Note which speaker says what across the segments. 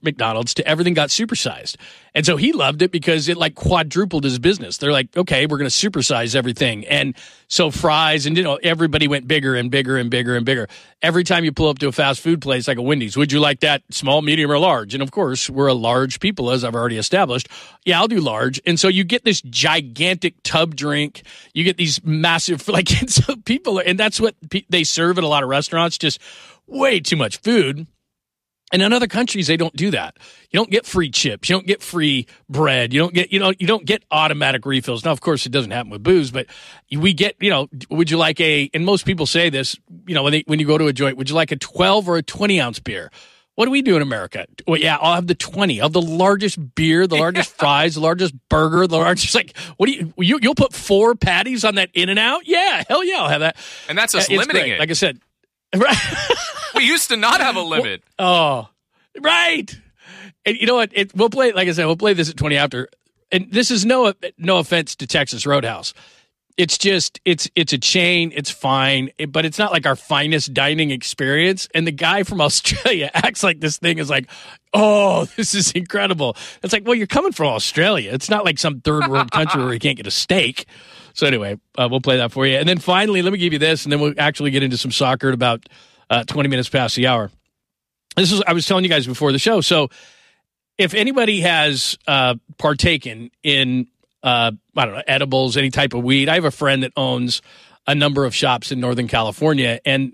Speaker 1: McDonald's to everything got supersized. And so he loved it because it like quadrupled his business. They're like, okay, we're going to supersize everything. And so fries and, everybody went bigger and bigger and bigger and bigger. Every time you pull up to a fast food place like a Wendy's, would you like that small, medium, or large? And of course, we're a large people, as I've already established. Yeah, I'll do large. And so you get this gigantic tub drink. You get these massive, and so people, and that's what they serve at a lot of restaurants, just way too much food. And in other countries, they don't do that. You don't get free chips. You don't get free bread. You don't get automatic refills. Now, of course, it doesn't happen with booze, but we get, would you like and most people say this, when you go to a joint, would you like a 12 or a 20 ounce beer? What do we do in America? Well, yeah, I'll have the 20. I'll have the largest beer, the largest fries, the largest burger, the largest, what do you'll put 4 patties on that In-N-Out? Yeah, hell yeah, I'll have that.
Speaker 2: And that's us limiting it.
Speaker 1: Like I said. Right.
Speaker 2: We used to not have a limit.
Speaker 1: Oh, right. And you know what? We'll play, like I said, we'll play this at 20 after. And this is no offense to Texas Roadhouse. It's just, it's a chain. It's fine, but it's not like our finest dining experience. And the guy from Australia acts like this thing is like, oh, this is incredible. It's like, well, you're coming from Australia. It's not like some third world country where you can't get a steak. So anyway, we'll play that for you. And then finally, let me give you this, and then we'll actually get into some soccer at about 20 minutes past the hour. I was telling you guys before the show. So if anybody has partaken in, I don't know, edibles, any type of weed, I have a friend that owns a number of shops in Northern California, and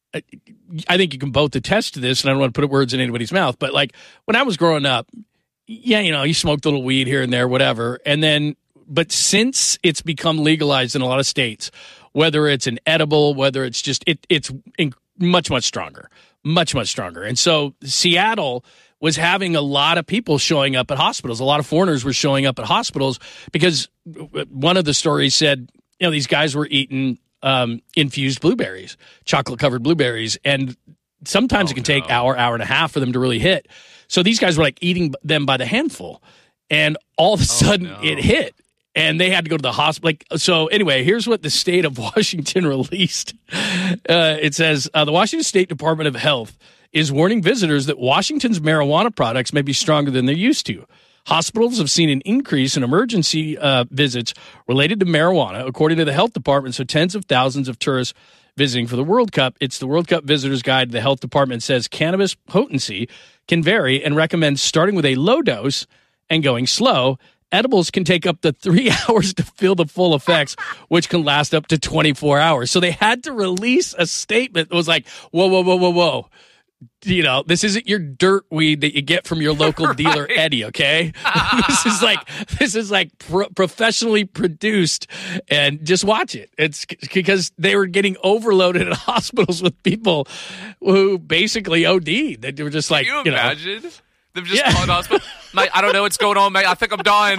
Speaker 1: I think you can both attest to this, and I don't want to put words in anybody's mouth, but like when I was growing up, yeah, you smoked a little weed here and there, whatever, and then but since it's become legalized in a lot of states, whether it's an edible, whether it's just, it's much, much stronger, much, much stronger. And so Seattle was having a lot of people showing up at hospitals. A lot of foreigners were showing up at hospitals because one of the stories said, these guys were eating infused blueberries, chocolate-covered blueberries, and sometimes it can take hour and a half for them to really hit. So these guys were like eating them by the handful, and all of a sudden it hit. And they had to go to the hospital. So anyway, here's what the state of Washington released. It says, the Washington State Department of Health is warning visitors that Washington's marijuana products may be stronger than they're used to. Hospitals have seen an increase in emergency visits related to marijuana, according to the health department. So tens of thousands of tourists visiting for the World Cup. It's the World Cup Visitor's Guide. The health department says cannabis potency can vary and recommends starting with a low dose and going slow. Edibles can take up to 3 hours to feel the full effects, which can last up to 24 hours. So they had to release a statement that was like, whoa. This isn't your dirt weed that you get from your local dealer, Eddie, okay? This is like professionally produced, and just watch it. It's because they were getting overloaded at hospitals with people who basically OD'd. They were just like,
Speaker 2: Can you imagine? Them just calling the hospital. Mate, I don't know what's going on, mate. I think I'm dying.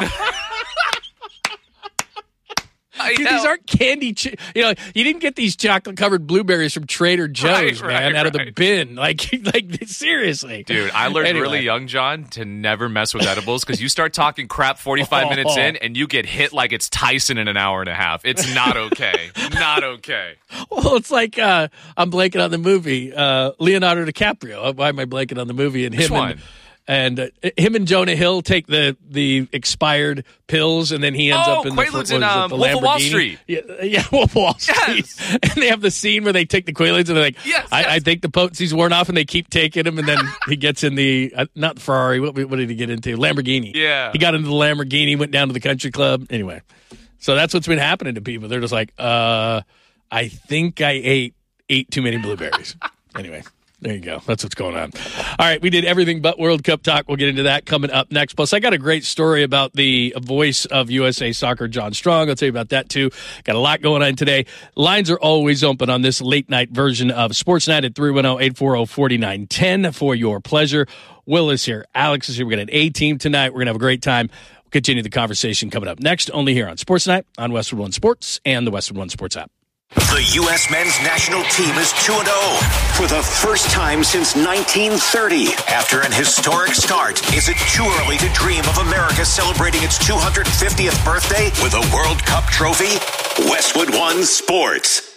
Speaker 1: Dude, these aren't candy. You didn't get these chocolate-covered blueberries from Trader Joe's, out of the bin. Like seriously.
Speaker 2: Dude, I learned really young, John, to never mess with edibles because you start talking crap 45 minutes in and you get hit like it's Tyson in an hour and a half. It's not okay. Not okay.
Speaker 1: Well, it's like I'm blanking on the movie. Leonardo DiCaprio. Why am I blanking on the movie? And him.
Speaker 2: Which one?
Speaker 1: And him and Jonah Hill take the expired pills, and then he ends up in the Lamborghini.
Speaker 2: Wolf of Wall Street.
Speaker 1: Yeah, Wolf of Wall Street. Yes. And they have the scene where they take the Quaaludes, and they're like, I think the potency's worn off, and they keep taking him, and then he gets in the, not the Ferrari, what did he get into? Lamborghini.
Speaker 2: Yeah.
Speaker 1: He got into the Lamborghini, went down to the country club. Anyway, so that's what's been happening to people. They're just like, I think I ate too many blueberries. Anyway. There you go. That's what's going on. All right, we did everything but World Cup talk. We'll get into that coming up next. Plus, I got a great story about the voice of USA Soccer, John Strong. I'll tell you about that, too. Got a lot going on today. Lines are always open on this late-night version of Sports Night at 310-840-4910 for your pleasure. Will is here. Alex is here. We got an A-team tonight. We're going to have a great time. We'll continue the conversation coming up next, only here on Sports Night on Westwood One Sports and the Westwood One Sports app.
Speaker 3: The U.S. men's national team is 2-0 for the first time since 1930. After an historic start, is it too early to dream of America celebrating its 250th birthday with a World Cup trophy? Westwood One Sports.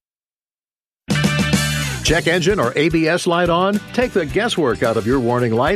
Speaker 4: Check engine or ABS light on? Take the guesswork out of your warning light